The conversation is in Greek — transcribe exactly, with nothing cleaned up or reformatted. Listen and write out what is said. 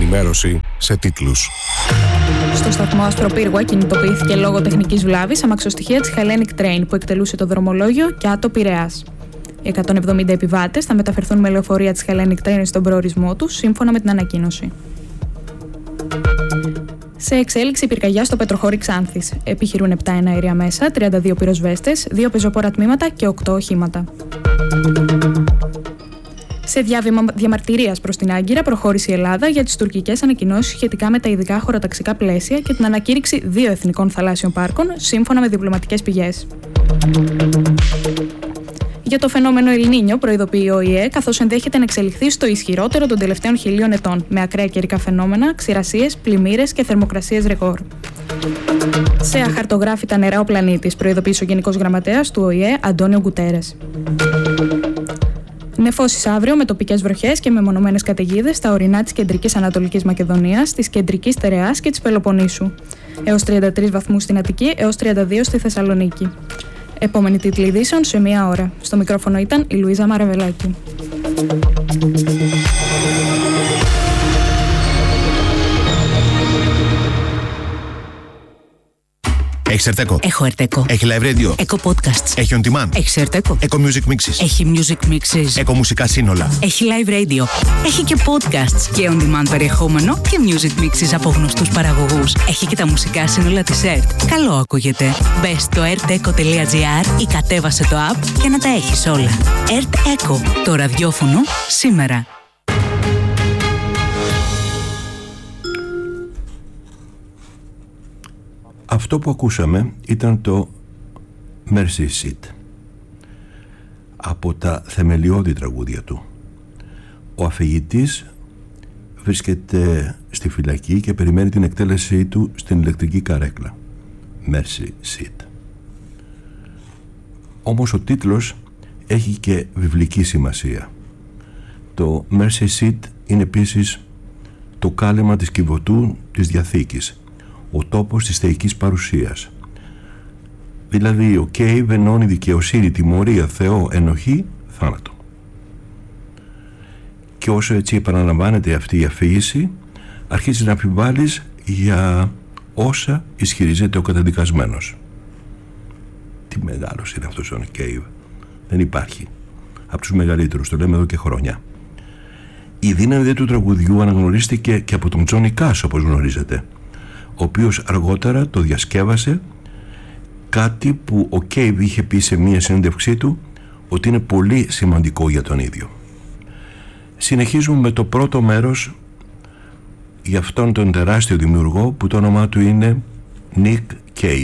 ενημέρωση σε τίτλους. Στο σταθμό Ασπροπύργου κινητοποιήθηκε λόγω τεχνικής βλάβης αμαξοστοιχεία της Hellenic Train που εκτελούσε το δρομολόγιο Κιάτο Πειραιάς. Οι εκατόν εβδομήντα επιβάτες θα μεταφερθούν με λεωφορεία της Hellenic Train στον προορισμό τους, σύμφωνα με την ανακοίνωση. Σε εξέλιξη πυρκαγιά στο Πετροχώρι Ξάνθης. Επιχειρούν επτά εναέρια μέσα, τριάντα δύο πυροσβέστες, δύο πεζοπόρα τμήματα και οκτώ οχήματα. Σε διάβημα διαμαρτυρίας προς την Άγκυρα προχώρησε η Ελλάδα για τις τουρκικές ανακοινώσεις σχετικά με τα ειδικά χωροταξικά πλαίσια και την ανακήρυξη δύο εθνικών θαλάσσιων πάρκων, σύμφωνα με διπλωματικές πηγές. Για το φαινόμενο El Niño προειδοποιεί ο ΟΗΕ, καθώς ενδέχεται να εξελιχθεί στο ισχυρότερο των τελευταίων χιλίων ετών, με ακραία καιρικά φαινόμενα, ξηρασίες, πλημμύρες και θερμοκρασίες ρεκόρ. Σε αχαρτογράφητα νερά ο πλανήτης, προειδοποίησε ο Γενικός Γραμματέας του ΟΗΕ, Αντώνιο Γκουτέρες. Νεφώσεις αύριο με τοπικές βροχές και μεμονωμένες καταιγίδες στα ορεινά της κεντρικής Ανατολικής Μακεδονίας, της κεντρικής Στερεάς και της Πελοποννήσου. Έως τριάντα τρεις βαθμούς στην Αττική, έως τριάντα δύο στη Θεσσαλονίκη. Επόμενη τίτλη ειδήσεων σε μία ώρα. Στο μικρόφωνο ήταν η Λουίζα Μαραβελάκη. Έχεις Ερτέκο? Έχω Ερτέκο. Έχει live radio? Έχω podcasts. Έχει on demand? Έχει Ερτέκο. Eco Music Mixes? Έχει music mixes. Eco μουσικά σύνολα? Έχει live radio. Έχει και podcasts και on demand περιεχόμενο και music mixes από γνωστούς παραγωγούς. Έχει και τα μουσικά σύνολα της ΕΡΤ. Καλό ακούγεται. Μπες στο ερτέκο τελεία τζι άρ ή κατέβασε το app για να τα έχεις όλα. ΕΡΤ Eco. Το ραδιόφωνο σήμερα. Αυτό που ακούσαμε ήταν το Mercy Seat, από τα θεμελιώδη τραγούδια του. Ο αφηγητής βρίσκεται στη φυλακή και περιμένει την εκτέλεσή του στην ηλεκτρική καρέκλα. Mercy Seat. Όμως ο τίτλος έχει και βιβλική σημασία. Το Mercy Seat είναι επίσης το κάλεμα της Κιβωτού της Διαθήκης, ο τόπος της θεϊκής παρουσίας. Δηλαδή ο Κέιβ ενώνει δικαιοσύνη, τιμωρία, Θεό, ενοχή, θάνατο. Και όσο έτσι επαναλαμβάνεται αυτή η αφήγηση, αρχίζει να αμφιβάλλεις για όσα ισχυρίζεται ο καταδικασμένος. Τι μεγάλος είναι αυτός ο Κέιβ. Δεν υπάρχει. Από τους μεγαλύτερους, το λέμε εδώ και χρόνια. Η δύναμη του τραγουδιού αναγνωρίστηκε και από τον Τζόνι Κάς, όπως γνωρίζετε, ο οποίος αργότερα το διασκεύασε, κάτι που ο Κέιβ είχε πει σε μία συνέντευξή του ότι είναι πολύ σημαντικό για τον ίδιο. Συνεχίζουμε με το πρώτο μέρος για αυτόν τον τεράστιο δημιουργό που το όνομά του είναι Nick Cave.